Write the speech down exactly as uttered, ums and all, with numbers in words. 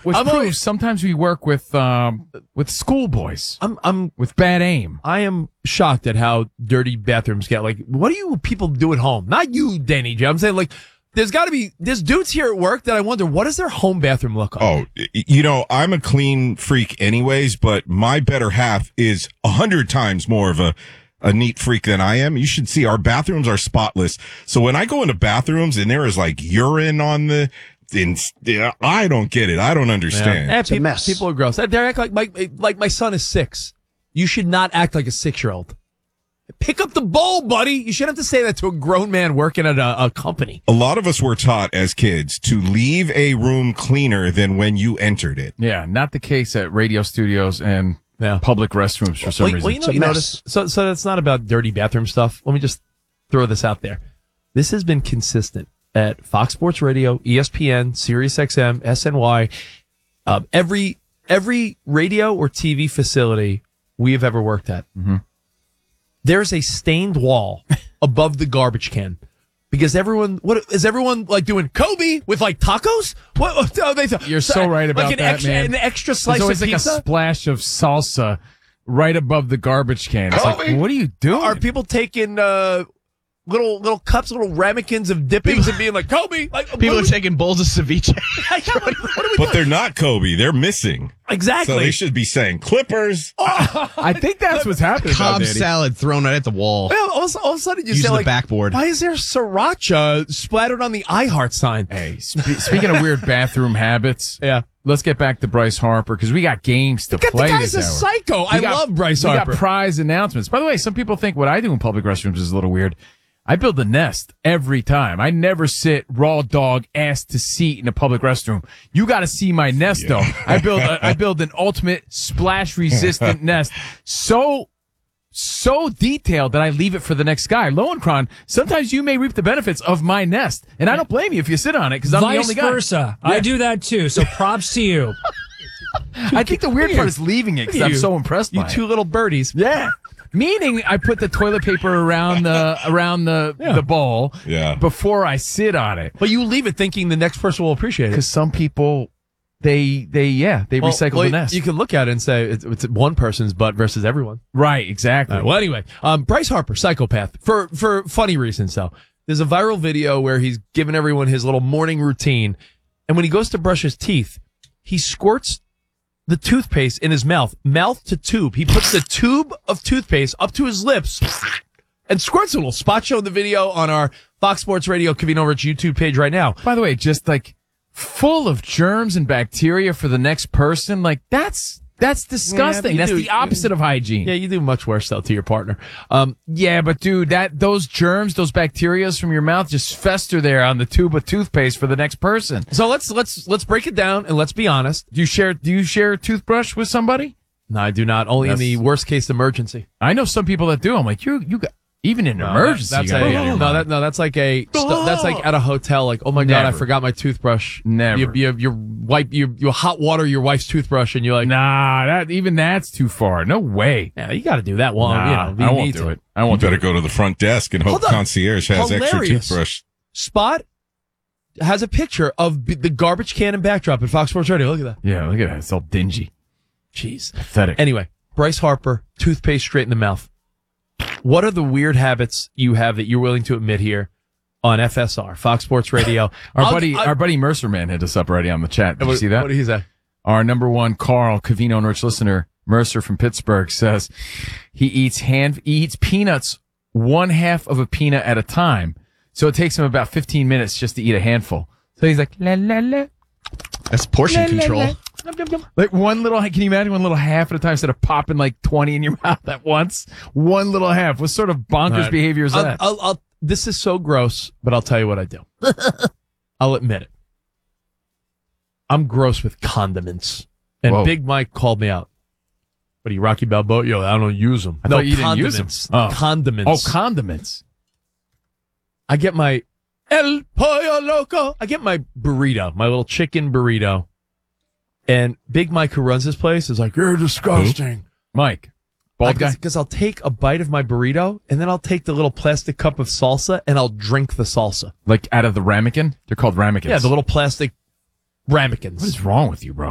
With I'm proof, always- sometimes we work with um, with schoolboys I'm I'm with bad aim. I am shocked at how dirty bathrooms get. Like, what do you people do at home? Not you, Danny J. I'm saying, like, there's got to be, there's dudes here at work that I wonder, what does their home bathroom look like? Oh, y- you know, I'm a clean freak anyways, but my better half is a hundred times more of a, a neat freak than I am. You should see our bathrooms are spotless. So when I go into bathrooms and there is like urine on the, in, yeah, I don't get it. I don't understand. Eh, It's a people, mess. people are gross. They act like my, like my son is six. You should not act like a six-year-old. Pick up the bowl, buddy. You shouldn't have to say that to a grown man working at a, a company. A lot of us were taught as kids to leave a room cleaner than when you entered it. Yeah, not the case at radio studios and Yeah. public restrooms for some Well, reason. well, you know, It's a you mess. notice. So, so it's not about dirty bathroom stuff. Let me just throw this out there. This has been consistent at Fox Sports Radio, E S P N, Sirius X M, S N Y. Uh, every every radio or T V facility we have ever worked at. Mm-hmm. There's a stained wall above the garbage can because everyone, what is everyone like doing? Kobe with like tacos? What? Oh, they, You're so right about like an that, extra, man. An extra slice There's always of like pizza. a splash of salsa right above the garbage can. It's like, Kobe. what are you doing? Are people taking uh, little little cups, little ramekins of dippings and being like Kobe? Like People what are taking bowls of ceviche. Like, what, what are we But doing? they're not Kobe. They're missing. Exactly. So they should be saying Clippers. I think that's what's happening. Cobb now, Danny. salad thrown right at the wall. Well, all, of, all of a sudden you Using say the like, backboard. why is there sriracha splattered on the iHeart sign? Hey, spe- speaking of weird bathroom habits, Yeah. let's get back to Bryce Harper because we got games to The, play the guy's this a hour. psycho. We I got- love Bryce we Harper. got prize announcements. By the way, some people think what I do in public restrooms is a little weird. I build a nest every time. I never sit raw dog ass to seat in a public restroom. You got to see my nest though. I build a, I build an ultimate splash resistant nest. So so detailed that I leave it for the next guy. Lowenkron, sometimes you may reap the benefits of my nest, and I don't blame you if you sit on it because I'm the Vice only guy. versa. I do that too. So props to you. I think the weird part is leaving it because I'm You- so impressed You by two it. little birdies. Yeah. Meaning I put the toilet paper around the around the the bowl Yeah. before I sit on it. But you leave it thinking the next person will appreciate it. Because some people, they they yeah they Well, recycle well, the nest. You can look at it and say it's, it's one person's butt versus everyone. Right, exactly. All right, well, anyway, um, Bryce Harper, psychopath, for for funny reasons though. There's a viral video where he's giving everyone his little morning routine, and when he goes to brush his teeth, he squirts the toothpaste in his mouth, mouth to tube. He puts the tube of toothpaste up to his lips and squirts a little. Spot show the video on our Fox Sports Radio Covino Rich YouTube page right now. By the way, just like full of germs and bacteria for the next person, like that's that's disgusting. you That's do- the opposite of hygiene. Yeah, you do much worse though to your partner. Um, Yeah, but dude, that those germs, those bacterias from your mouth just fester there on the tube of toothpaste for the next person. so let's let's let's break it down and let's be honest. Do you share do you share a toothbrush with somebody? No, I do not. Only in That's- the worst case emergency. I know some people that do. I'm like, you you got even in an emergency. That's you gotta a, be out of your no, mind. that no, that's like a stu- that's like at a hotel. Like, oh my god, I Never. forgot my toothbrush. Never. You, you, you wipe you you hot water your wife's toothbrush, and you're like, Nah, that even that's too far. No way. yeah, you got to do that. Well, Nah, you know, you I won't need do to. it. I You won't do better it. go to the front desk and hope Hold on. concierge has extra Hilarious. toothbrush. Spot has a picture of b- the garbage can and backdrop at Fox Sports Radio. Look at that. Yeah, look at that. It's all dingy. Jeez. Pathetic. Anyway, Bryce Harper, toothpaste straight in the mouth. What are the weird habits you have that you're willing to admit here on F S R, Fox Sports Radio? Our I'll- buddy, I'll- our buddy Mercer man hit us up already on the chat. Did you what, see that? What did he say? Our number one Carl Covino and Rich listener, Mercer from Pittsburgh, says he eats hand he eats peanuts one half of a peanut at a time. So it takes him about fifteen minutes just to eat a handful. So he's like la la la. That's portion La, la, control. la. Like one little, can you imagine one little half at a time instead of popping like twenty in your mouth at once? One little half. What sort of bonkers All right. behavior is I'll, that? I'll, I'll, this is so gross, but I'll tell you what I do. I'll admit it. I'm gross with condiments. And Whoa. Big Mike called me out. What are you, Rocky Balboa? Yo, I don't use them. I no, thought you didn't use condiments. them. Oh. Condiments. Oh, condiments. I get my El Pollo Loco. I get my burrito, my little chicken burrito. And Big Mike, who runs this place, is like, you're disgusting. Mike, bald guy. Because I'll take a bite of my burrito, and then I'll take the little plastic cup of salsa, and I'll drink the salsa. Like out of the ramekin? They're called ramekins. Yeah, the little plastic ramekins. What is wrong with you, bro?